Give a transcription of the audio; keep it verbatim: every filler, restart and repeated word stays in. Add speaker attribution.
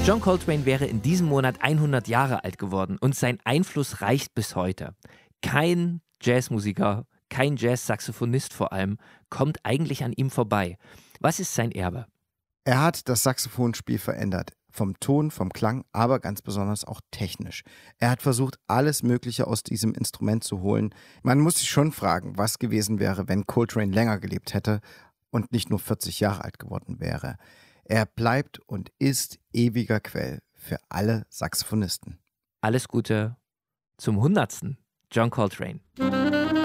Speaker 1: John Coltrane wäre in diesem Monat hundert Jahre alt geworden und sein Einfluss reicht bis heute. Kein Jazzmusiker, kein Jazzsaxophonist vor allem, kommt eigentlich an ihm vorbei. Was ist sein Erbe?
Speaker 2: Er hat das Saxophonspiel verändert. Vom Ton, vom Klang, aber ganz besonders auch technisch. Er hat versucht, alles Mögliche aus diesem Instrument zu holen. Man muss sich schon fragen, was gewesen wäre, wenn Coltrane länger gelebt hätte und nicht nur vierzig Jahre alt geworden wäre. Er bleibt und ist ewiger Quell für alle Saxophonisten.
Speaker 1: Alles Gute zum hundertsten John Coltrane.